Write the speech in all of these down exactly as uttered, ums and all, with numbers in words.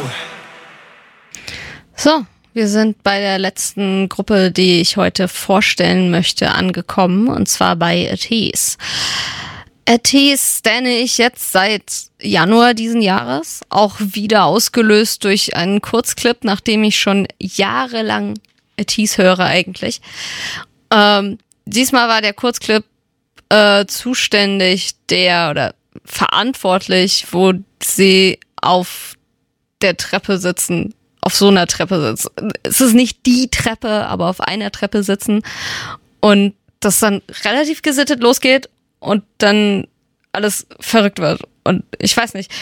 So, wir sind bei der letzten Gruppe, die ich heute vorstellen möchte, angekommen, und zwar bei ATEEZ. ATEEZ stanne ich jetzt seit Januar diesen Jahres, auch wieder ausgelöst durch einen Kurzclip, nachdem ich schon jahrelang ATEEZ höre eigentlich. Ähm, diesmal war der Kurzclip äh, zuständig, der oder verantwortlich, wo sie auf der Treppe sitzen, auf so einer Treppe sitzen. Es ist nicht die Treppe, aber auf einer Treppe sitzen und das dann relativ gesittet losgeht und dann alles verrückt wird. Und ich weiß nicht,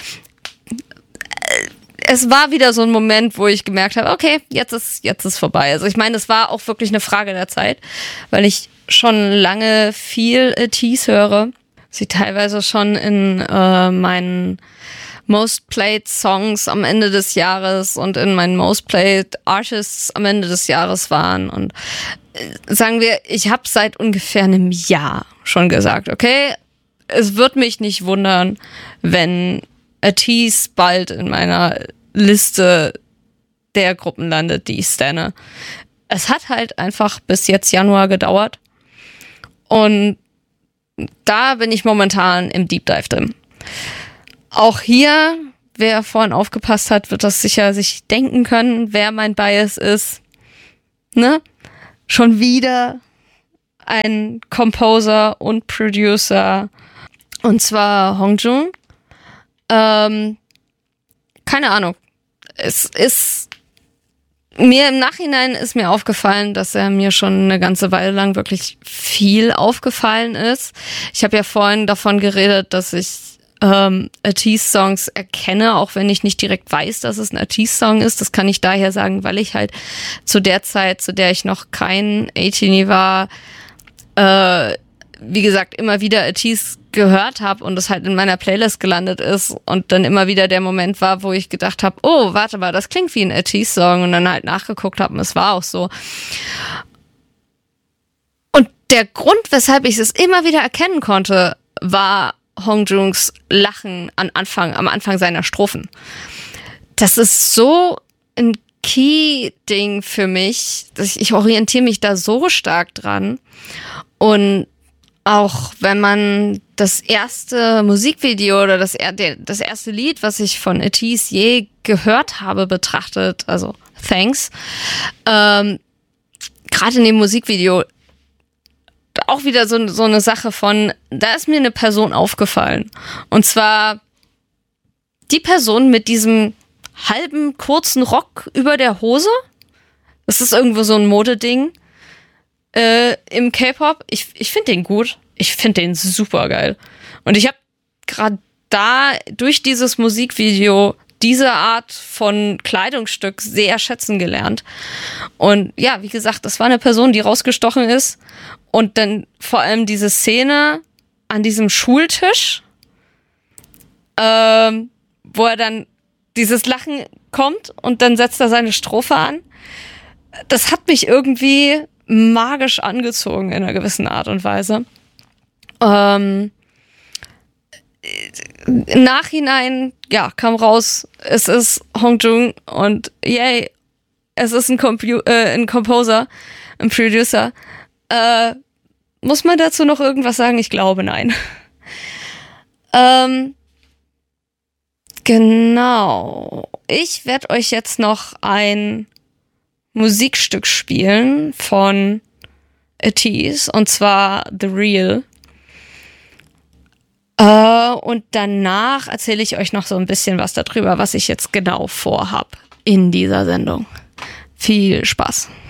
es war wieder so ein Moment, wo ich gemerkt habe, okay, jetzt ist jetzt ist vorbei. Also ich meine, es war auch wirklich eine Frage der Zeit, weil ich schon lange viel ATEEZ höre. Sie teilweise schon in äh, meinen Most Played Songs am Ende des Jahres und in meinen Most Played Artists am Ende des Jahres waren. Und äh, sagen wir, ich habe seit ungefähr einem Jahr schon gesagt, okay, es wird mich nicht wundern, wenn ATEEZ bald in meiner Liste der Gruppen landet, die ich stanne. Es hat halt einfach bis jetzt Januar gedauert. Und da bin ich momentan im Deep Dive drin. Auch hier, wer vorhin aufgepasst hat, wird das sicher sich denken können, wer mein Bias ist. Ne? Schon wieder ein Composer und Producer, und zwar Hongjoong. Ähm, keine Ahnung. Es ist mir im Nachhinein ist mir aufgefallen, dass er mir schon eine ganze Weile lang wirklich viel aufgefallen ist. Ich habe ja vorhin davon geredet, dass ich ähm, ATEEZ-Songs erkenne, auch wenn ich nicht direkt weiß, dass es ein ATEEZ-Song ist. Das kann ich daher sagen, weil ich halt zu der Zeit, zu der ich noch kein ATEEZ war, äh, wie gesagt, immer wieder ATEEZ gehört habe und es halt in meiner Playlist gelandet ist und dann immer wieder der Moment war, wo ich gedacht habe, oh, warte mal, das klingt wie ein ATEEZ-Song, und dann halt nachgeguckt habe und es war auch so. Und der Grund, weshalb ich es immer wieder erkennen konnte, war Hongjoongs Lachen am Anfang, am Anfang seiner Strophen. Das ist so ein Key-Ding für mich, dass ich, ich orientiere mich da so stark dran. Und auch wenn man das erste Musikvideo oder das, das erste Lied, was ich von ATEEZ je gehört habe, betrachtet, also Thanks, ähm, gerade in dem Musikvideo auch wieder so, so eine Sache von, da ist mir eine Person aufgefallen. Und zwar die Person mit diesem halben kurzen Rock über der Hose. Das ist irgendwo so ein Modeding. Äh, im K-Pop. Ich, ich finde den gut. Ich finde den super geil. Und ich habe gerade da durch dieses Musikvideo diese Art von Kleidungsstück sehr schätzen gelernt. Und ja, wie gesagt, das war eine Person, die rausgestochen ist. Und dann vor allem diese Szene an diesem Schultisch, ähm, wo er dann dieses Lachen kommt und dann setzt er seine Strophe an. Das hat mich irgendwie magisch angezogen in einer gewissen Art und Weise. Ähm, Im Nachhinein, ja, kam raus, es ist Hongjoong und yay, es ist ein, Compu- äh, ein Composer, ein Producer. Äh, muss man dazu noch irgendwas sagen? Ich glaube, nein. ähm, genau. Ich werde euch jetzt noch ein Musikstück spielen von ATEEZ, und zwar The Real. Äh, und danach erzähle ich euch noch so ein bisschen was darüber, was ich jetzt genau vorhab in dieser Sendung. Viel Spaß.